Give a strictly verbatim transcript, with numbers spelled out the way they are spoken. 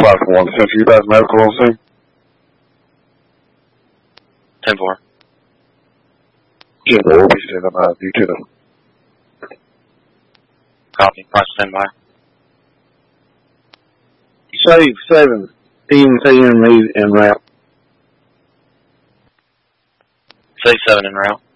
five one, ten for you guys, medical on scene. ten four. Yeah, we'll be standing by you too. Copy. Five stand by. Save seven. P M T and lead en route. Save seven en route.